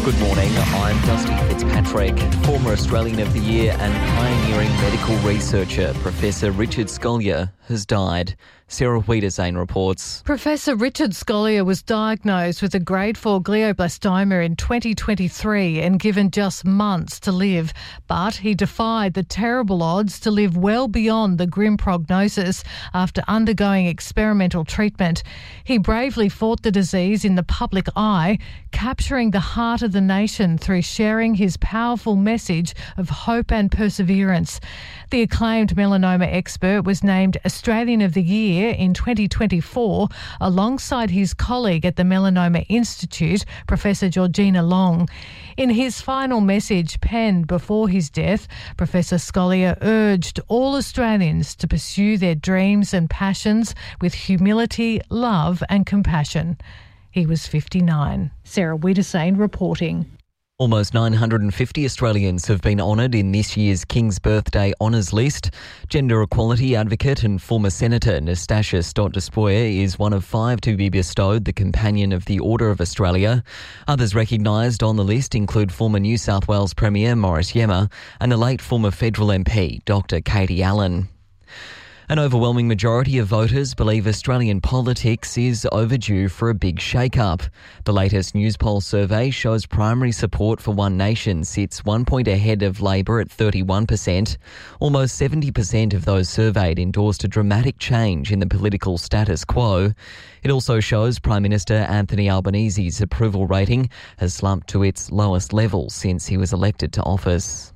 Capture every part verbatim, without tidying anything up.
Good morning, I'm Dusty Fitzpatrick. Former Australian of the Year and pioneering medical researcher Professor Richard Scolyer has died. Sarah Wiedersane reports. Professor Richard Scolyer was diagnosed with a grade four glioblastoma in twenty twenty-three and given just months to live. But he defied the terrible odds to live well beyond the grim prognosis after undergoing experimental treatment. He bravely fought the disease in the public eye, capturing the heart of the nation through sharing his powerful message of hope and perseverance. The acclaimed melanoma expert was named Australian of the Year in twenty twenty-four alongside his colleague at the Melanoma Institute, Professor Georgina Long. In his final message penned before his death, Professor Scolyer urged all Australians to pursue their dreams and passions with humility, love and compassion. He was fifty-nine. Sarah Wiedersane reporting. Almost nine hundred fifty Australians have been honoured in this year's King's Birthday Honours list. Gender equality advocate and former Senator Nastasia Stott-Despoja is one of five to be bestowed the Companion of the Order of Australia. Others recognised on the list include former New South Wales Premier Morris Iemma and the late former federal M P Doctor Katie Allen. An overwhelming majority of voters believe Australian politics is overdue for a big shake-up. The latest Newspoll survey shows primary support for One Nation sits one point ahead of Labor at thirty-one percent. Almost seventy percent of those surveyed endorsed a dramatic change in the political status quo. It also shows Prime Minister Anthony Albanese's approval rating has slumped to its lowest level since he was elected to office.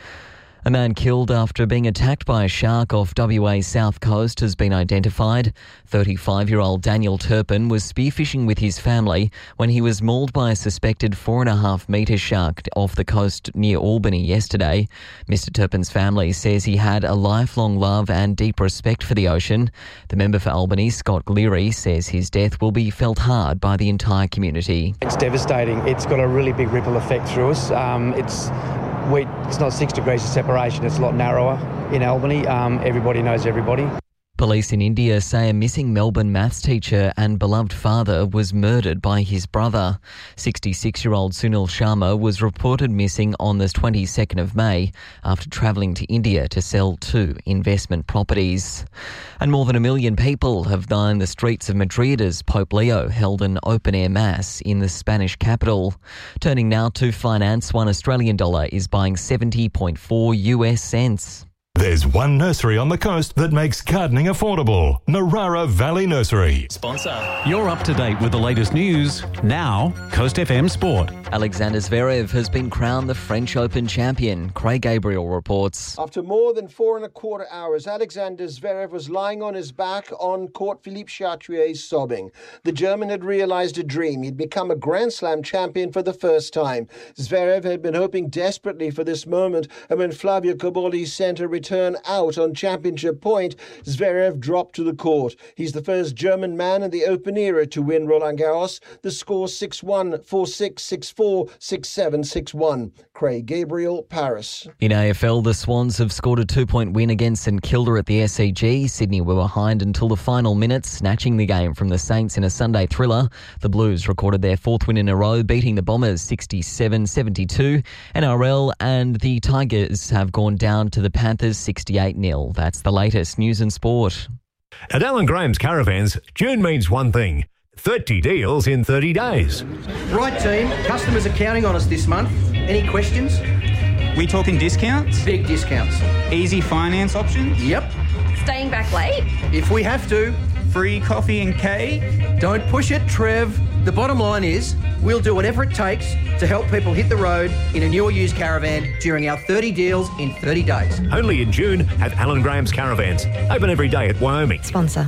A man killed after being attacked by a shark off W A's south coast has been identified. thirty-five-year-old Daniel Turpin was spearfishing with his family when he was mauled by a suspected four and a half metre shark off the coast near Albany yesterday. Mister Turpin's family says he had a lifelong love and deep respect for the ocean. The member for Albany, Scott Gleary, says his death will be felt hard by the entire community. It's devastating. It's got a really big ripple effect through us. Um, it's We, it's not six degrees of separation, it's a lot narrower in Albany. Um, everybody knows everybody. Police in India say a missing Melbourne maths teacher and beloved father was murdered by his brother. sixty-six-year-old Sunil Sharma was reported missing on the twenty-second of May after travelling to India to sell two investment properties. And more than a million people have lined the streets of Madrid as Pope Leo held an open-air mass in the Spanish capital. Turning now to finance, one Australian dollar is buying seventy point four US cents. There's one nursery on the coast that makes gardening affordable. Narara Valley Nursery. Sponsor. You're up to date with the latest news. Now, Coast F M Sport. Alexander Zverev has been crowned the French Open champion. Craig Gabriel reports. After more than four and a quarter hours, Alexander Zverev was lying on his back on court. Philippe Chatrier is sobbing. The German had realised a dream. He'd become a Grand Slam champion for the first time. Zverev had been hoping desperately for this moment, and when Flavio Cobolli sent a return out on championship point, Zverev dropped to the court. He's the first German man in the Open era to win Roland Garros. The score six one, four six, six four, six seven, six one. Craig Gabriel, Paris. In A F L, the Swans have scored a two-point win against St Kilda at the S C G. Sydney were behind until the final minutes, snatching the game from the Saints in a Sunday thriller. The Blues recorded their fourth win in a row, beating the Bombers sixty-seven seventy-two. N R L and the Tigers have gone down to the Panthers sixty-eight nil. That's the latest news and sport. At Alan Graham's Caravans, June means one thing. thirty deals in thirty days. Right, team. Customers are counting on us this month. Any questions? We talking discounts? Big discounts. Easy finance options? Yep. Staying back late? If we have to. Free coffee and cake? Don't push it, Trev. The bottom line is we'll do whatever it takes to help people hit the road in a new or used caravan during our thirty deals in thirty days. Only in June at Alan Graham's Caravans. Open every day at Wyoming. Sponsor.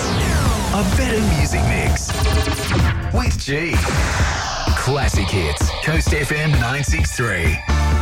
A better music mix with G. Classic hits. Coast F M nine six three.